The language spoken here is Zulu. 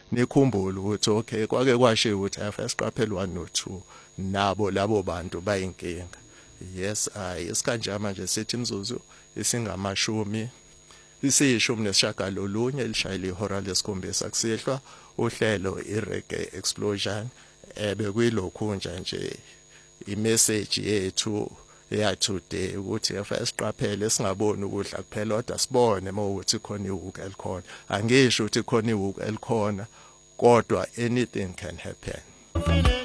nikhumbule ukuthi okay kwake kwashiwo ukuthi afase siqaphele 1 no 2 nabo labo bantu bayinkinga. Yes, isikanje manje sithi imzuzu isingamashumi isishumi nesishagalolunye elishayile ihora lesikhombisa kusihlwa uhlelo iReggae Explosion bekuyilokhu nje imessage yethu ya today ukuthi afase siqaphele singaboni ukudla kuphela kodwa sibone mawukuthi khona ihuka elikhona. Angisho ukuthi khona ihuka elikhona kodwa anything can happen.